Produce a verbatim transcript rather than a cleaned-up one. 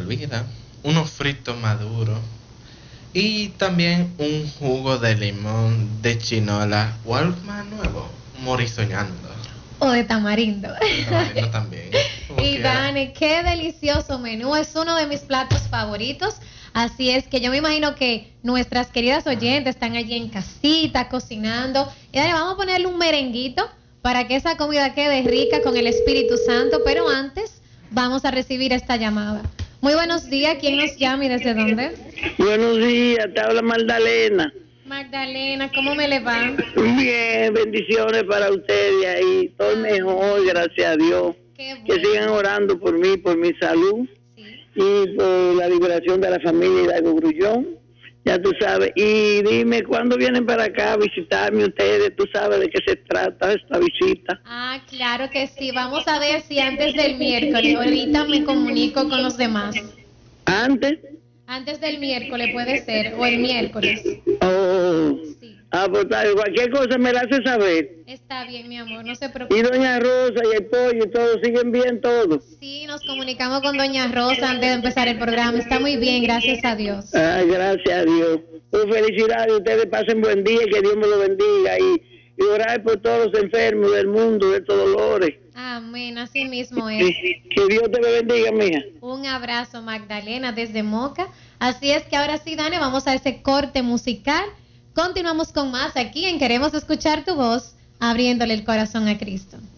olvida, unos fritos maduros y también un jugo de limón de chinola o algo más nuevo, morisoñando. O de tamarindo. De tamarindo también. Y Dani, qué delicioso menú, es uno de mis platos favoritos. Así es que yo me imagino que nuestras queridas oyentes están allí en casita cocinando. Y Dani, vamos a ponerle un merenguito para que esa comida quede rica con el Espíritu Santo. Pero antes vamos a recibir esta llamada. Muy buenos días, ¿quién nos llama y desde dónde? Buenos días, te habla Magdalena. Magdalena, ¿cómo me le va? Bien, bendiciones para ustedes ahí, todo mejor, gracias a Dios. Qué bueno. Que sigan orando por mí, por mi salud, sí, y por la liberación de la familia Hidalgo Grullón, ya tú sabes. Y dime, ¿cuándo vienen para acá a visitarme ustedes? Tú sabes de qué se trata esta visita. Ah, claro que sí, vamos a ver si antes del miércoles, ahorita me comunico con los demás. ¿Antes? Antes del miércoles puede ser, o el miércoles. Oh, sí. Ah, pues tal, cualquier cosa me la hace saber. Está bien, mi amor, no se preocupe. Y doña Rosa y el pollo y todo, ¿siguen bien todos? Sí, nos comunicamos con doña Rosa antes de empezar el programa, está muy bien, gracias a Dios. Ah, gracias a Dios. Pues felicidades, ustedes pasen buen día, que Dios me lo bendiga y, y orar por todos los enfermos del mundo, de estos dolores. Amén, así mismo es. Que, que Dios te bendiga, mija. Un abrazo, Magdalena, desde Moca. Así es que ahora sí, Dani, vamos a ese corte musical. Continuamos con más aquí en Queremos Escuchar Tu Voz, abriéndole el corazón a Cristo.